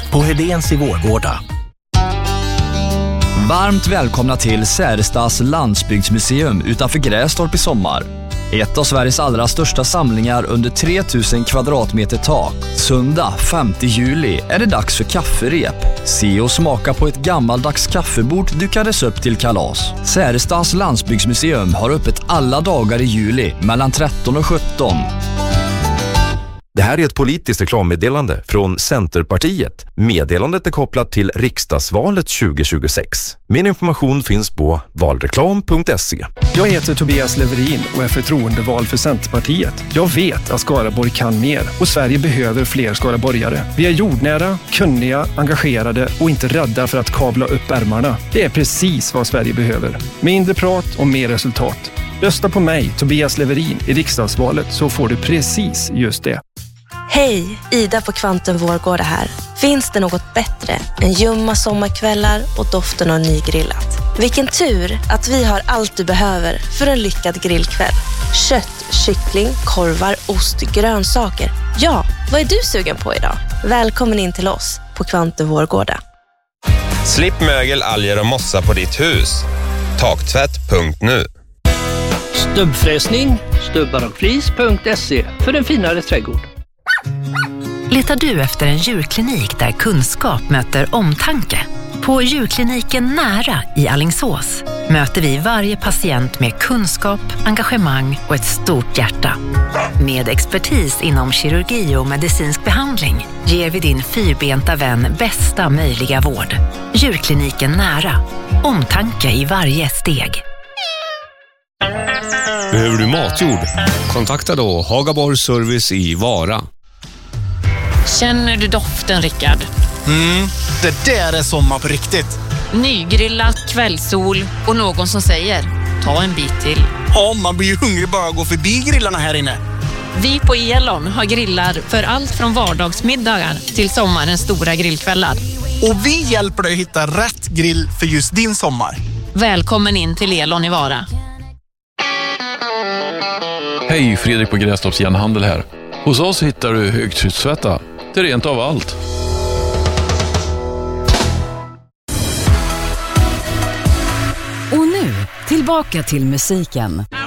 på Hedéns i Vårgårda. Varmt välkomna till Särestas landsbygdsmuseum utanför Grästorp i sommar. Ett av Sveriges allra största samlingar under 3000 kvadratmeter tak. Söndag 5 juli är det dags för kafferep. Se och smaka på ett gammaldags kaffebord dukades upp till kalas. Särestas landsbygdsmuseum har öppet alla dagar i juli mellan 13 och 17. Det här är ett politiskt reklammeddelande från Centerpartiet. Meddelandet är kopplat till riksdagsvalet 2026. Mer information finns på valreklam.se. Jag heter Tobias Leverin och är förtroendevald för Centerpartiet. Jag vet att Skaraborg kan mer och Sverige behöver fler skaraborgare. Vi är jordnära, kunniga, engagerade och inte rädda för att kabla upp ärmarna. Det är precis vad Sverige behöver. Mindre prat och mer resultat. Rösta på mig, Tobias Leverin, i riksdagsvalet så får du precis just det. Hej, Ida på Kvanten Vårgårda här. Finns det något bättre än ljumma sommarkvällar och doften av nygrillat? Vilken tur att vi har allt du behöver för en lyckad grillkväll. Kött, kyckling, korvar, ost, grönsaker. Ja, vad är du sugen på idag? Välkommen in till oss på Kvanten Vårgårda. Slipp mögel, alger och mossa på ditt hus. Taktvätt.nu. Stubbfräsning, stubbarochflis.se för en finare trädgård. Letar du efter en djurklinik där kunskap möter omtanke? På djurkliniken Nära i Alingsås möter vi varje patient med kunskap, engagemang och ett stort hjärta. Med expertis inom kirurgi och medicinsk behandling ger vi din fyrbenta vän bästa möjliga vård. Djurkliniken Nära. Omtanke i varje steg. Behöver du matjord? Kontakta då Hagaborg Service i Vara. Känner du doften, Rickard? Det där är sommar på riktigt. Nygrillat, kvällssol och någon som säger ta en bit till. Ja, man blir ju hungrig bara att gå förbi grillarna här inne. Vi på Elon har grillar för allt från vardagsmiddagar till sommarens stora grillkvällar. Och vi hjälper dig att hitta rätt grill för just din sommar. Välkommen in till Elon i Vara. Hej, Fredrik på Grästorps järnhandel här. Hos oss hittar du högtryckstvätta. Det är rent av allt. Och nu, tillbaka till musiken.